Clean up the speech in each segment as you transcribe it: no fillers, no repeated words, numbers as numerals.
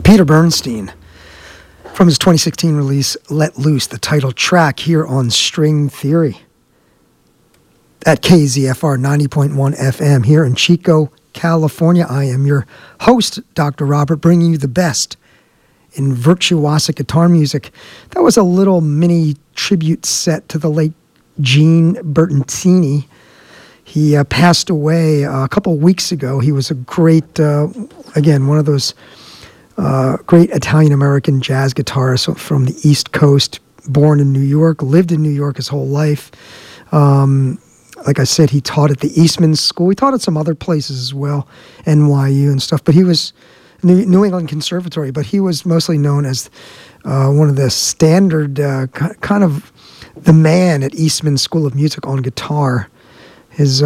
Peter Bernstein from his 2016 release, Let Loose, the title track here on String Theory at KZFR 90.1 FM here in Chico, California. I am your host, Dr. Robert, bringing you the best in virtuosic guitar music. That was a little mini tribute set to the late Gene Bertoncini. He passed away a couple weeks ago. He was a great, again, one of those great Italian-American jazz guitarists from the East Coast, born in New York, lived in New York his whole life. Like I said, he taught at the Eastman School. He taught at some other places as well, NYU and stuff. But he was New England Conservatory, but he was mostly known as one of the standard, kind of the man at Eastman School of Music on guitar. His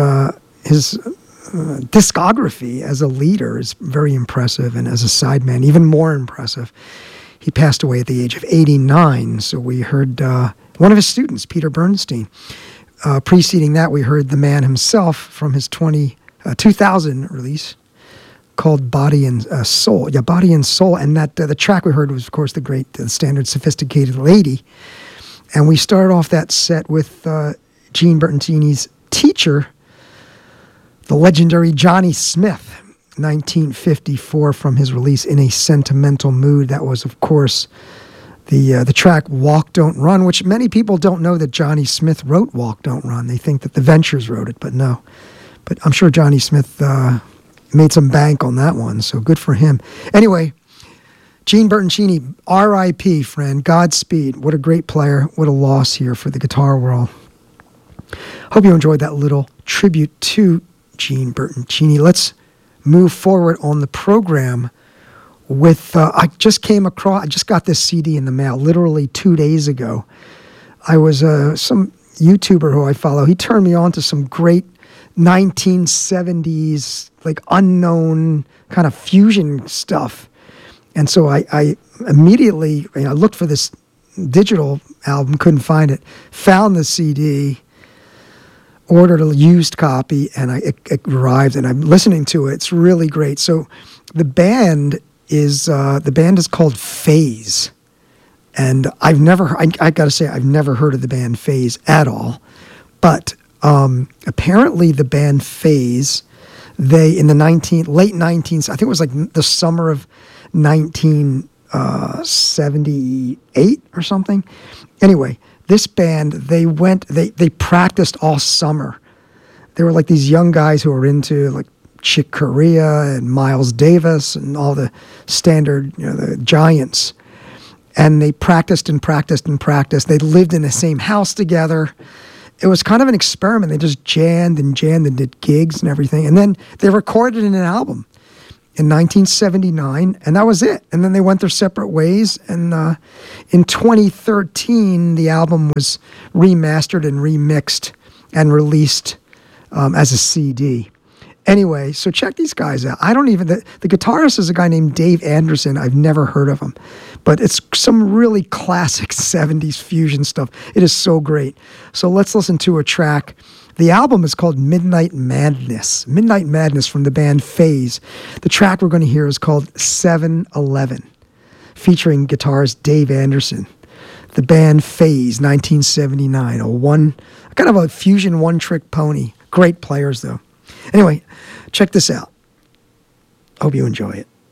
discography as a leader is very impressive, and as a sideman, even more impressive. He passed away at the age of 89, so we heard one of his students, Peter Bernstein. Preceding that, we heard the man himself from his 2000 release called Body and Soul. Yeah, Body and Soul, and that the track we heard was, of course, the great standard Sophisticated Lady. And we started off that set with Gene Bertoncini's teacher, the legendary Johnny Smith, 1954, from his release In a Sentimental Mood. That was, of course, the track Walk, Don't Run, which many people don't know that Johnny Smith wrote Walk, Don't Run. They think that the Ventures wrote it, but no. But I'm sure Johnny Smith made some bank on that one, so good for him. Anyway, Gene Bertoncini, R.I.P., friend, Godspeed. What a great player. What a loss here for the guitar world. Hope you enjoyed that little tribute to Gene Bertoncini. Let's move forward on the program with, I just got this CD in the mail literally 2 days ago. I was, some YouTuber who I follow, he turned me on to some great 1970s, like unknown kind of fusion stuff. And so I immediately, I looked for this digital album, couldn't find it, found the CD, ordered a used copy, and it arrived, and I'm listening to it. It's really great. So the band is called Phase, and I got to say, I've never heard of the band Phase at all. But apparently the band Phase, they in the late 19th, I think it was like the summer of 1978 or something. Anyway, this band, they practiced all summer. They were like these young guys who were into like Chick Corea and Miles Davis and all the standard, the giants. And they practiced and practiced and practiced. They lived in the same house together. It was kind of an experiment. They just jammed and did gigs and everything. And then they recorded an album in 1979, and that was it. And then they went their separate ways. And in 2013, the album was remastered and remixed and released as a CD. Anyway, so check these guys out. The guitarist is a guy named Dave Anderson. I've never heard of him, but it's some really classic 70s fusion stuff. It is so great. So let's listen to a track. The album is called Midnight Madness. Midnight Madness from the band Phase. The track we're going to hear is called 7-Eleven, featuring guitarist Dave Anderson. The band Phase, 1979. Kind of a fusion one-trick pony. Great players, though. Anyway, check this out. Hope you enjoy it.